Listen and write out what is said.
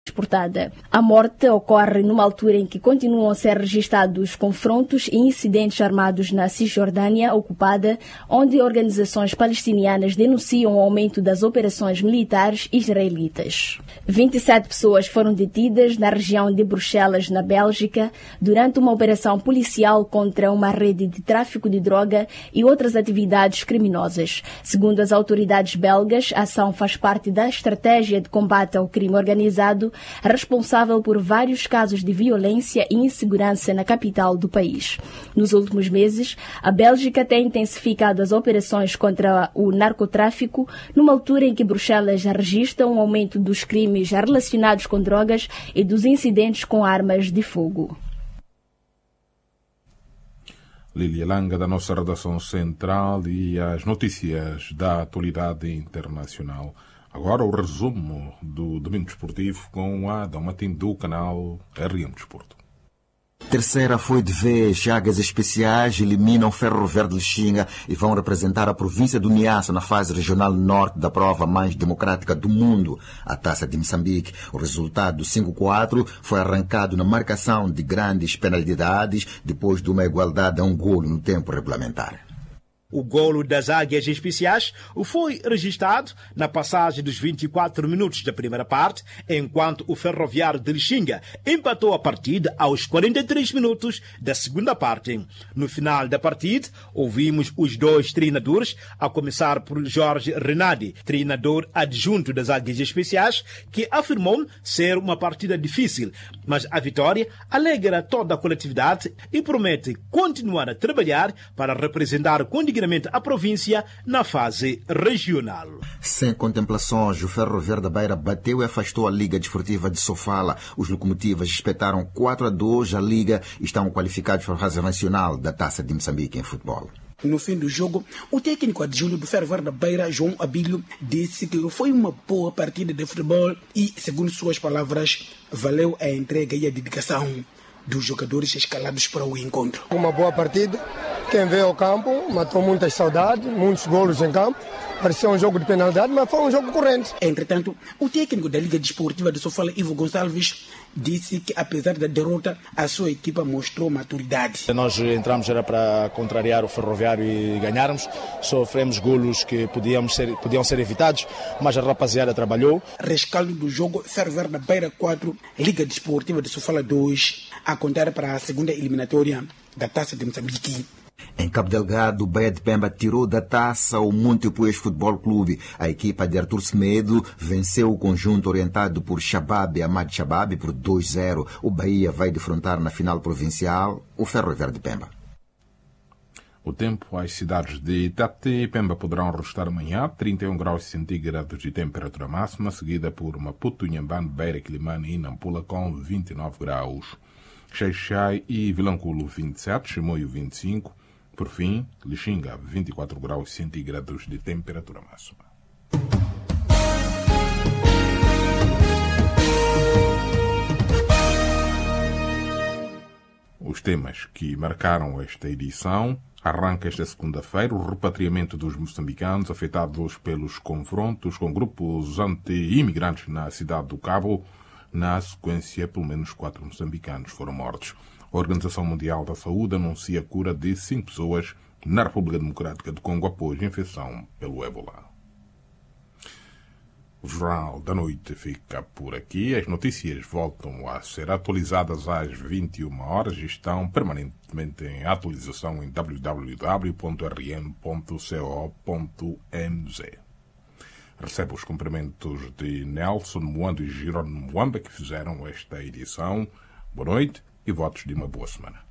exportada. A morte ocorre numa altura em que continuam a ser registrados confrontos e incidentes armados na Cisjordânia ocupada, onde organizações palestinianas denunciam o aumento das operações militares israelitas. 27 pessoas foram detidas na região de Bruxelas, na Bélgica, durante uma operação policial contra uma rede de tráfico de droga e outras atividades criminosas. Segundo as autoridades belgas, a ação faz parte da estratégia de combate ao crime organizado, responsável por vários casos de violência e insegurança na capital do país. Nos últimos meses, a Bélgica tem intensificado as operações contra o narcotráfico, numa altura em que Bruxelas registra um aumento dos crimes relacionados com drogas e dos incidentes com armas de fogo. Lília Langa, da nossa redação central, e as notícias da atualidade internacional. Agora o resumo do domingo desportivo com a Adão Matim do canal RM Desporto. Terceira foi de vez. Chagas Especiais eliminam Ferro Verde Lixinga e vão representar a província do Niassa na fase regional norte da prova mais democrática do mundo, a Taça de Moçambique. O resultado 5-4 foi arrancado na marcação de grandes penalidades depois de uma igualdade a um golo no tempo regulamentar. O golo das Águias Especiais foi registrado na passagem dos 24 minutos da primeira parte, enquanto o Ferroviário de Lixinga empatou a partida aos 43 minutos da segunda parte. No final da partida, ouvimos os dois treinadores, a começar por Jorge Renadi, treinador adjunto das Águias Especiais, que afirmou ser uma partida difícil, mas a vitória alegra toda a coletividade e promete continuar a trabalhar para representar com a província na fase regional. Sem contemplações, o Ferro Verde da Beira bateu e afastou a Liga Desportiva de Sofala. Os locomotivas espetaram 4-2 a Liga e estão qualificados para a fase nacional da Taça de Moçambique em futebol. No fim do jogo, o técnico adjunto do Ferro Verde da Beira, João Abílio, disse que foi uma boa partida de futebol e, segundo suas palavras, valeu a entrega e a dedicação dos jogadores escalados para o encontro. Uma boa partida. Quem veio ao campo matou muitas saudades, muitos golos em campo. Parecia um jogo de penalidade, mas foi um jogo corrente. Entretanto, o técnico da Liga Desportiva de Sofala, Ivo Gonçalves, disse que, apesar da derrota, a sua equipa mostrou maturidade. Nós entramos era para contrariar o Ferroviário e ganharmos. Sofremos golos que podiam ser evitados, mas a rapaziada trabalhou. Rescaldo do jogo, Ferro Verde da Beira 4, Liga Desportiva de Sofala 2, a contar para a segunda eliminatória da Taça de Moçambique. Em Cabo Delgado, o Bahia de Pemba tirou da taça o Montepuez Futebol Clube. A equipa de Artur Semedo venceu o conjunto orientado por Ahmad Shabab por 2-0. O Bahia vai defrontar na final provincial o Ferro Verde de Pemba. O tempo, as cidades de Tete e Pemba poderão registrar amanhã 31 graus centígrados de temperatura máxima, seguida por Maputo, Inhambane, Beira, Quilimane e Nampula com 29 graus. Xai-Xai e Vilanculo 27, Chimoio 25, por fim, Lixinga 24 graus centígrados de temperatura máxima. Os temas que marcaram esta edição: arranca esta segunda-feira o repatriamento dos moçambicanos afetados pelos confrontos com grupos anti-imigrantes na cidade do Cabo. Na sequência, pelo menos 4 moçambicanos foram mortos. A Organização Mundial da Saúde anuncia a cura de 5 pessoas na República Democrática do Congo após a infecção pelo ébola. O Jornal da Noite fica por aqui. As notícias voltam a ser atualizadas às 21 horas e estão permanentemente em atualização em www.rn.co.mz. Recebe os cumprimentos de Nelson Moando e Jerônimo Moamba, que fizeram esta edição. Boa noite e votos de uma boa semana.